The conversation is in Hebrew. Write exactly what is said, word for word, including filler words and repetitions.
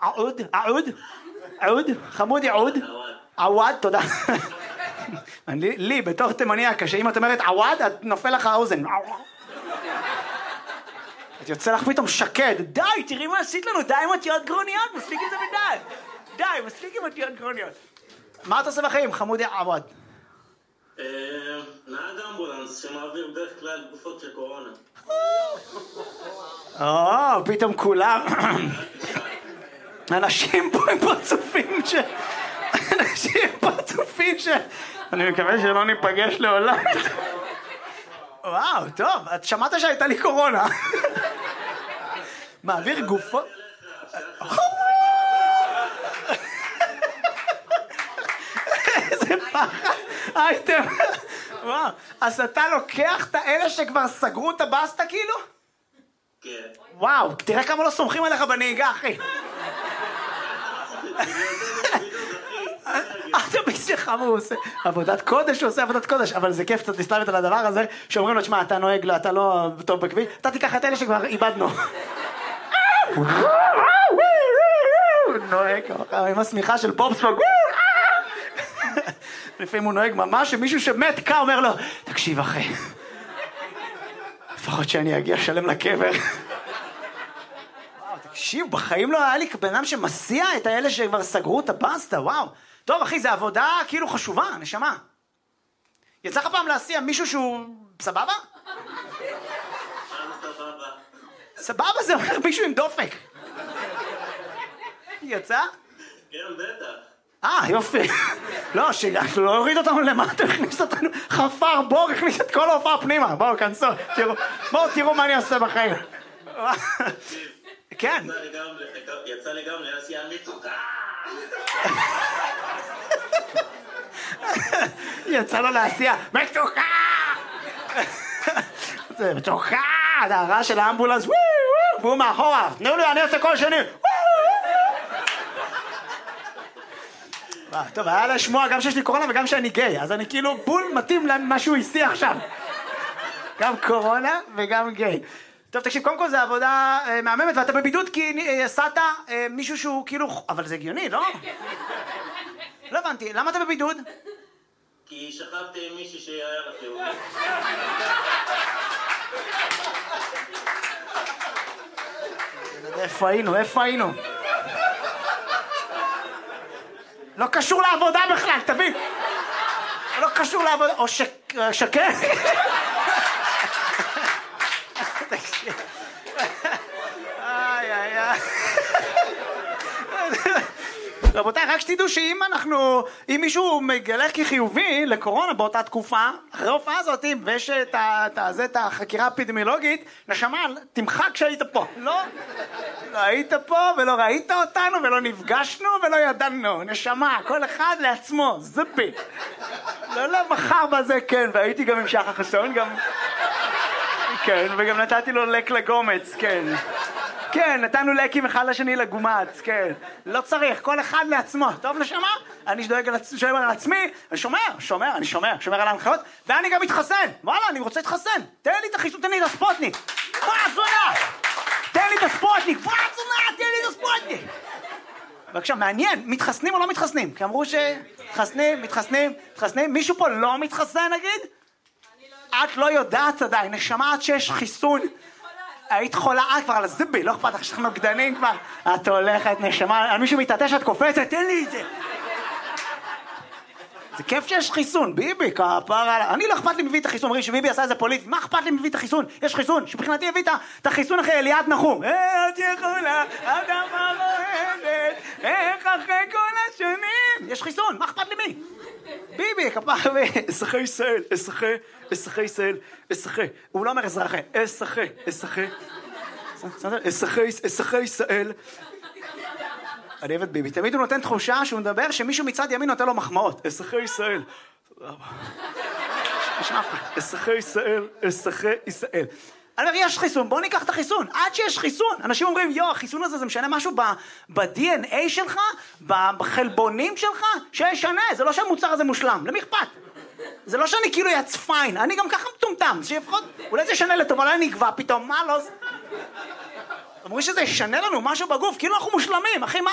עוד, עוד, עוד, חמודי עוד. עווד, תודה. לי, בתור תימניה, כשאם את אומרת עווד, את נופל לך האוזן. את יוצא לך פתאום שקד. די, תראי מה עשית לנו, די עם אותיות גרוניות, מספיק עם זה מדי. די, מספיק עם אותיות גרוניות. מה אתה עושה בחיים, חמודי עווד? נהג אמבולנס שמעביר בדרך כלל גופות של קורונה. או, פתאום כולם. אנשים פה עם פרצופים ש... אנשים עם פרצופים ש... אני מקווה שלא ניפגש לעולם. וואו, טוב, את שמעת שהייתה לי קורונה. מעביר גופות... איזה פחד. אייטם. וואו, אז אתה לוקח את האלה שכבר סגרו את הבסטה כאילו? כן. וואו, תראה כמה לא סומכים עליך בנהיגה, אחי. אתה בשבילך מה הוא עושה? עבודת קודש, הוא עושה עבודת קודש, אבל זה כיף קצת להסתלבט על הדבר הזה, שאומרים לו, תשמע, אתה נוהג, אתה לא טוב בכביש, אתה תיקח את אלה שכבר איבדנו. נוהג, עם השמיכה של בובספוג. לפעמים הוא נוהג ממש, שמישהו שמת קה אומר לו, תקשיב אחי, לפחות שאני אגיע שלם לקבר. וואו, תקשיב, בחיים לא היה לי בן שמסיע את האלה שכבר סגרו את הבסטה, וואו. טוב אחי, זה עבודה כאילו חשובה, נשמה. יצא לך פעם להסיע מישהו שהוא סבבה? סבבה זה אומר מישהו עם דופק. יצא? כן, בטח. אה, יופי. לא, שלא הוריד אותנו למטה, הכניס אותנו, חפר בור, הכניס את כל ההופעה פנימה. בואו, כנסו, תראו, בואו תראו מה אני עושה בחיים. כן. יצא לי גם להסיע מצוקה. יצא לו להסיע, מצוקה! זה מצוקה! זה הרעש של האמבולנס, והוא מאחורה, תנו לי, אני עושה כל שני. טוב, היה לשמוע גם שיש לי קורונה וגם שאני גיי, אז אני כאילו בול מתאים למה שהוא הסיע עכשיו. גם קורונה וגם גיי. טוב, תקשיב, קודם כל זה עבודה מהממת, ואתה בבידוד כי עשת מישהו שהוא כאילו... אבל זה הגיוני, לא? לא הבנתי, למה אתה בבידוד? כי שכבתי עם מישהי שהיה לך חיובי. איפה היינו? איפה היינו? לא קשור לעבודה בכלל, תבין. לא קשור לעבודה, או שקר. איי איי איי. רבותיי, רק שתדעו שאם אנחנו, אם מישהו מגלה כחיובי לקורונה באותה תקופה, אחרי ההופעה הזאת, ויש את, את, את החקירה האפידמיולוגית, נשמה, תמחק כשהיית פה. לא, לא היית פה ולא ראית אותנו ולא נפגשנו ולא ידענו. נשמה, כל אחד לעצמו, זפי. לא, לא, מחר בזה, כן, והייתי גם עם שחר חסון, גם... כן, וגם נתתי לו לק לגומץ, כן. כן, נתנו לקים אחד לשני לגומץ, כן. לא צריך, כל אחד לעצמו. טוב נשמה? אני שדואג על, שדואג על עצמי, אני שומר, שומר, אני שומר, שומר על ההנחיות, ואני גם מתחסן. וואלה, אני רוצה להתחסן. תן לי את החיסון, תן לי את הספוטניק. וואלה, תזונה! תן לי את הספוטניק, וואלה, תזונה, תן לי את הספוטניק. בבקשה, מעניין, מתחסנים או לא מתחסנים? כי אמרו שמתחסנים, מתחסנים, מתחסנים. מישהו פה לא מתחסן, נגיד? את לא יודעת עדיין, נשמה, את שיש חיסון. היית חולה, את כבר על הזיבי, לא אכפת לך, שאנחנו נוגדנים כבר. את הולכת, נשמה, על מישהו מתעטש, את קופצת, תן לי את זה. זה כיף שיש חיסון, ביבי, כפרה. אני לא אכפת לי מביא את החיסון, אומרים שביבי עשה את זה פוליטי, מה אכפת לי מביא את החיסון? יש חיסון, שבחינתי הביא את החיסון אחרי אליעד נחום. אה, את יכולה, אדמה רועדת, איך אחרי כל השנים. יש חיסון, מה אכפת לי מי? ביבי, כפרה, אזרחי ישראל, אזרחי, אזרחי ישראל, אזרחי. הוא לא אומר אזרחי, אזרחי, אזרחי. אזרחי, אזרחי ישראל. אני אוהב את ביבי, תמיד הוא נותן תחושה שהוא מדבר שמישהו מצד ימין נותן לו מחמאות. אזרחי ישראל. אזרחי ישראל, אזרחי ישראל. אני אומר, יש חיסון, בוא ניקח את החיסון. עד שיש חיסון. אנשים אומרים, יו, החיסון הזה זה משנה משהו ב-די אן איי שלך, בחלבונים שלך, שישנה. זה לא שהמוצר הזה מושלם. למי אכפת? זה לא שאני כאילו יצפיין. אני גם ככה מטומטם. שיפחות, אולי זה ישנה לטוב, אולי אני אגבה פתאום. מה לא זה? אמרו שזה ישנה לנו משהו בגוף, כאילו אנחנו מושלמים, אחי, מה?